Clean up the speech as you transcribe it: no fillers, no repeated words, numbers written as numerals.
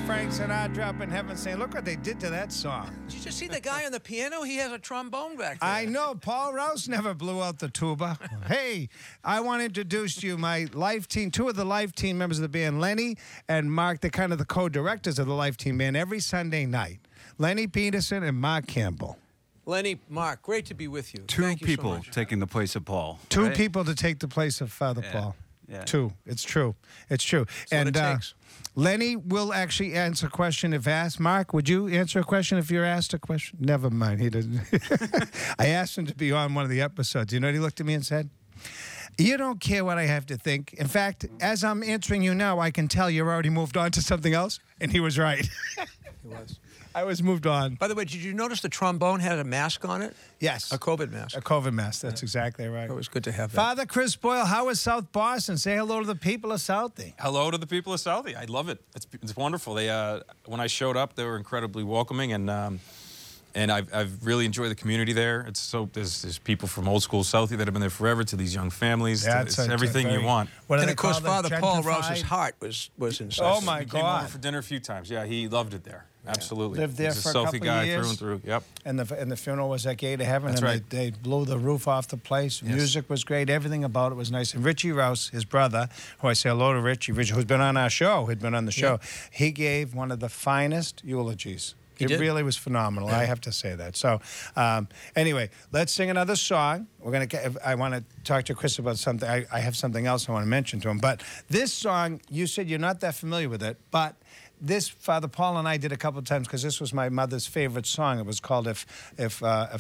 Frank Sinatra up in heaven saying, look what they did to that song. Did you just see the guy on the piano? He has a trombone back there. I know. Paul Rouse never blew out the tuba. Hey, I want to introduce to you my Life Team, two of the Life Team members of the band, Lenny and Mark. They're kind of the co-directors of the Life Team band every Sunday night. Lenny Peterson and Mark Campbell. Lenny, Mark, great to be with you. Two Thank you so people much. taking the place of Paul. Two right? people to take the place of Father Paul. Yeah. Two. It's true. It's true. That's what it takes. Lenny will actually answer a question if asked. Mark, would you answer a question if you're asked a question? Never mind. He doesn't. I asked him to be on one of the episodes. You know what he looked at me and said? You don't care what I have to think. In fact, as I'm answering you now, I can tell you're already moved on to something else. And he was right. He was. I was moved on. By the way, did you notice the trombone had a mask on it? Yes. A COVID mask. A COVID mask. That's exactly right. It was good to have that. Father Chris Boyle, how is South Boston? Say hello to the people of Southie. Hello to the people of Southie. I love it. It's wonderful. They when I showed up, they were incredibly welcoming, and I've really enjoyed the community there. It's so there's people from old school Southie that have been there forever to these young families. Yeah, it's everything you want. What do And they of course, call them? Father Paul Gentrified? Rouse's heart was in Oh, Southie. my He came God. over for dinner a few times. Yeah, he loved it there. Absolutely. Lived there He's for a Southie couple guy of years. through and through. Yep. And the funeral was at Gate of Heaven. That's and right. They blew the roof off the place. Yes. Music was great. Everything about it was nice. And Richie Rouse, his brother, who I say hello to Richie, who's been on our show, had been on the show, he gave one of the finest eulogies. It did? really was phenomenal. I have to say that. So, anyway, let's sing another song. I want to talk to Chris about something. I have something else I want to mention to him. But this song, you said you're not that familiar with it, but this Father Paul and I did a couple of times because this was my mother's favorite song. It was called "If